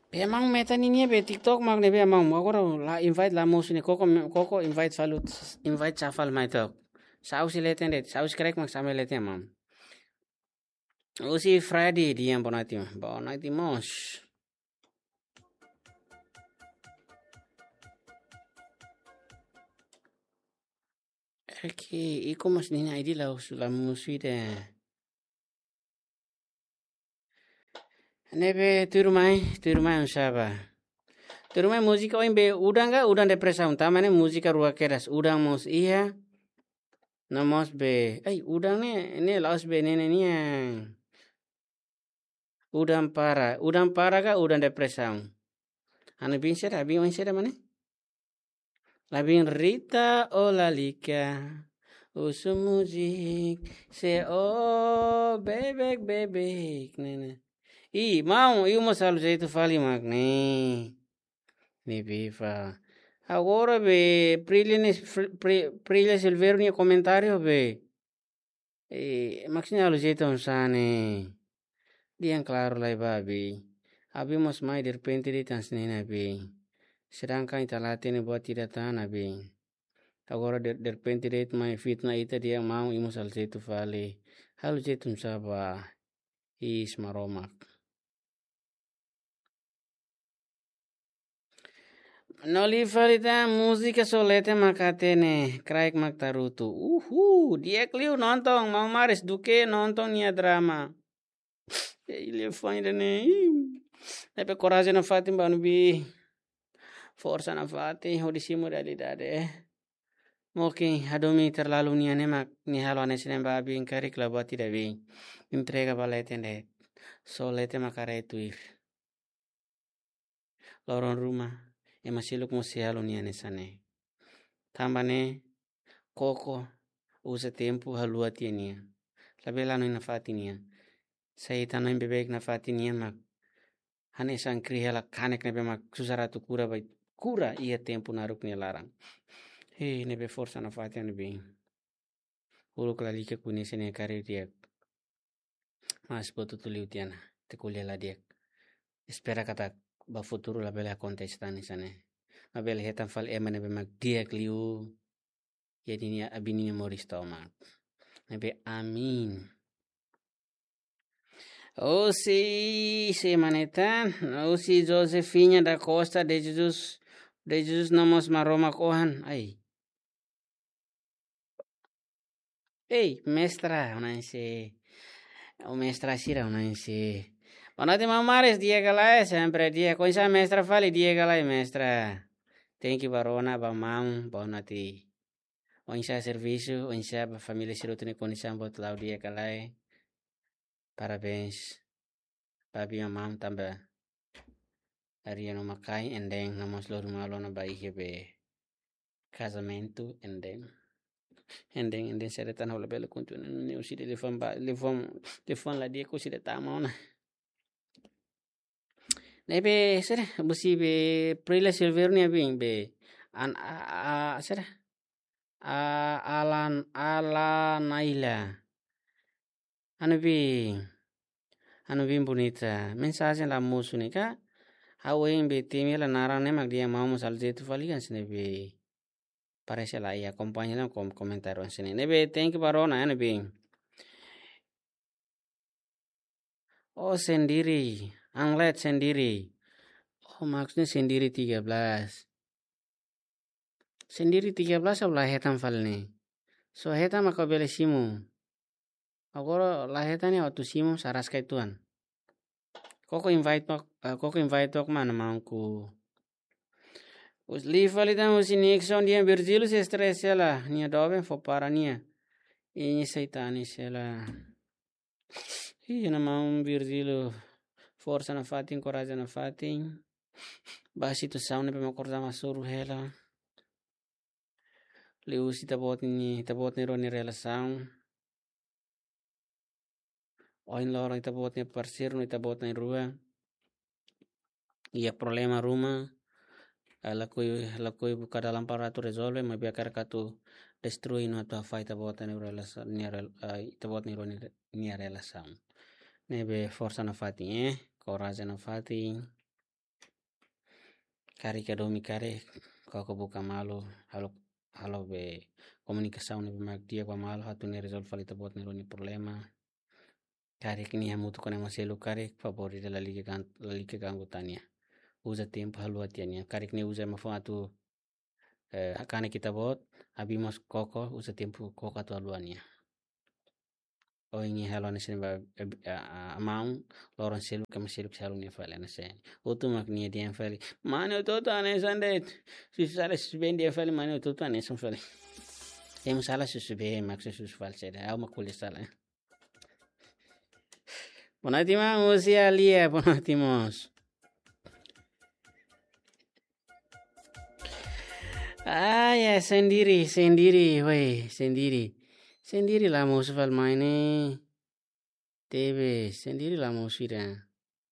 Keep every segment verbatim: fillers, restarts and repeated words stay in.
Emang meta ninia be TikTok mag nebe emang agora la invite la mus ni koko koko invite salut invite safal mai tok. Sau si leten det, sau skrek mag samel leten mam. Usi Friday dia bonati bonati mos. Eki iko mas nina idi la usula muside. Nebe turmai turmai unsaba. Turmai musika oin be udang ga udang depresa untama ne musika rua keras udang mos iya. Namos be, ay udang ne ne laos be ne ne nia. Udang para, udang para ga udang depresa. Anu bin sera, bin oin sera mana? Labing Rita o Lalika. Usu musik se o bebek bebek nene. I mau iu mo salu itu fali magne. Ni viva. Agora be prilene prile silvernia comentario be. E maksudnya alu jeito sane. Dian claro lai babi. Habimos mai de repente de tansnena be. Sedangkan italatene buat tidak tahan be. Agora de, de repente de mai fitna ita dia mau imos al jeito fali. Halu jeito saba. Is maromak. Noli farita musika solete makatene kraik maktarutu. Uhu, dia kliu nonton mau maris duke nonton nia drama. Ele fã ne. Tapi coragem na fatin banu bi. Força na fatin hodisi modalidade. Mungkin hadomi terlalu nia nemak ni halo ane sinen babi ingkari klaba tidak bi. Entrega baletende. Solete makare tuir. Loron rumah. Ema siluk musi halo nia nesane. Tambane koko usa tempo halua tiania. Labela no ina fatinia. Saya tanah bebek na fatinia mak. Hane sangkri hala kanek nebe mak susaratu kura bai kura ia tempo naruk ni larang. Hei nebe força na fatia nebe. Ulu klalike kuni sene kari dia. Mas botu tuliu tiana. Te kulia la dia. Espera kata ba futuro la bela kontestani sane. Ma bela hetan fal ema nebe mak dia kliu. Jadi ni abini moris mak. Nebe amin. Oh si si manetan, oh si Josefinha da Costa de Jesus, de Jesus namos maroma kohan, ay. Hey, mestra, unanse, o mestra sira unanse. Onati mamares dia galai sempre dia, coisa mestra fali dia galai mestra. Thank you barona ba mam, bonati. Onsa serviço, onsa ba família sirotune condição bot lau dia galai. Parabéns. Papi mamam tambah. Ari no makai endeng namos lo rumalo na bai hebe casamento endeng endeng endeng sere tan hola bela kuntu ne usi de lefon ba lefon lefon la dia ko si de tamona nebe sere busi be prila silvernia bing be an a sere a alan ala naila anu bi anu bim bonita mensagem la musunika Awing be timi la narang ne mag dia mau masal jetu faligan sini be parece la ia acompaña com comentario sini ne be thank you barona ne be oh sendiri anglet sendiri oh maksudnya sendiri tiga belas sendiri tiga belas lah hetan fal ne so hetan maka bele simu agora la hetan ya waktu simu saras kaituan koko invite tok uh, koko invite tok mana mangku Os livros dan os inexão dia Virgílio se estressa lá, nia dobe fo para nia. E ni seitani sela. E na mão Virgílio força na fatin, coragem na fatin. Ba situação ne pema corda masuru hela. Leu si tabot ni tabot ni roni relação. Oin loro tabot ni parceiro ni tabot ni rua. Ia problema rumah. Lakoi lakoi buka dalam paratu resolve ma biakar katu destrui no to fai ta bota ni relação ni ta bota ni roni ni relação nebe força na fati eh coragem na fati Kari ka domi kare kau ko buka malu halo halo be komunikasaun be mak dia kwa malu hatu ne resolve falita bot ne roni problema. Kari kini hamutu kone maselu kare favori de la liga kan la liga kanggutania. Usa tempo halu atiania kari kini usa mafo atu eh, akane kita bot abimos koko usa tempo koko atu aluania. O ingi halo ane sene ba amang loron selu kama selu salu ni fale ane sene. Utu mak ni dia fale. Mane utoto ane sande susala susbendi fale mane utoto ane son fale. Em sala susbe mak susus fale sede au makuli sala. Bonatima usia lia bonatimos. Ah ya sendiri sendiri weh sendiri. Sendiri lah mau sefal maine. Tebe sendiri lah mau sira.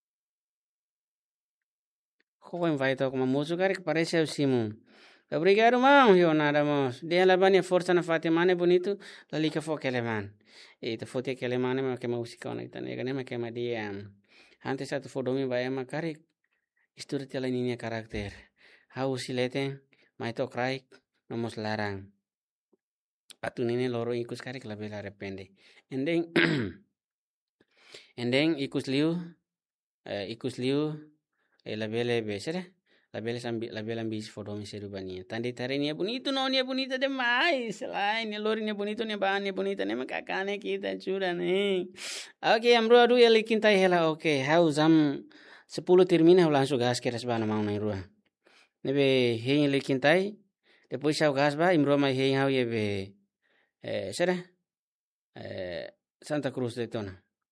Kau invite aku mau suka rek parece simu. Obrigado mão, eu nada mos. Dia lá bani força na Fatima ne bonito, lá liga fo aquele man. E tu foto aquele man mas que música ona itane gane mas que dia. Antes satu foto mi vai ma kare. Isturi tela ini karakter. Hau silete, mai to cry, nomos larang. Atu nene loro ikus kare kala bela repende. And then and then ikus liu uh, ikus liu e la bele besere la bele sambi la bele ambis foto mi seru bani tandi tare ni bonito no ni bonito demais lai ni lori ni bonito ni ba ni bonita ne makakane kita cura ne. Oke amro adu ya likintai hela oke hau jam sepuluh termina langsung gas keras bana mau nai rua nebe hein likintai depois sau gas ba imro mai hein hau ye be eh sera eh Santa Cruz de Tona.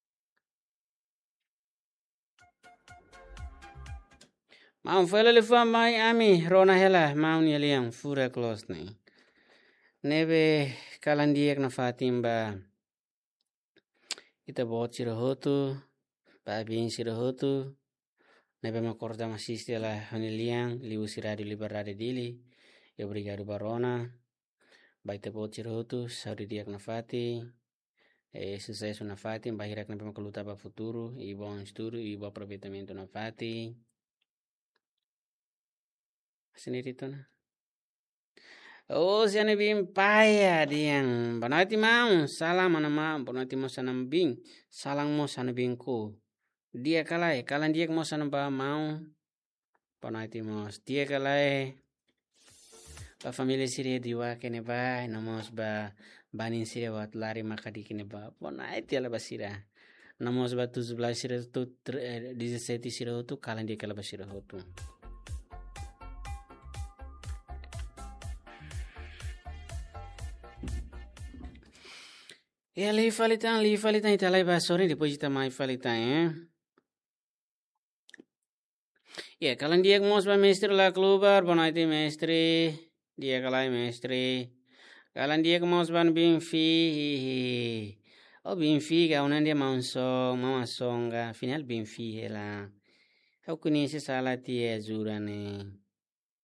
Mau fele le fa mai ami rona hela mau ni liang fura close ni. Nebe kalandiek na Fatimba. Kita bot siro hotu, ba bin siro hotu. Nebe makorda masisti la hani liang liu siradi liberade dili. Ya obrigado barona. Baita bot siro hotu saudi diak na Fati. Eh sucesso na Fati, bahirak na pemakaluta ba futuro, e bom estudo e bom aproveitamento na Fati. Senirito na. Oh, siya bing paya diang. Banati mau salam mana mau banati mo sanam bing salang mo sana bing ko. Dia kalai kalan dia mo sana ba mau banati mo dia kalai. Ba família siria diwa kene ba namos ba banin siria wat lari makadi kene ba banati ala basira. Namos ba tujuh belas siria tu dezessete siria tu kalan dia kala basira tu. Ya li falitan li falitan italai ba sorry depois kita mai falitan eh. Ya kalan dia mos ba mestre la klubar bonaiti mestre dia kalai mestre kalan dia mos ban bin fi oh bin fi ga unan dia maunso mama songa final bin fi hela. Aku ni sesala tie zurane.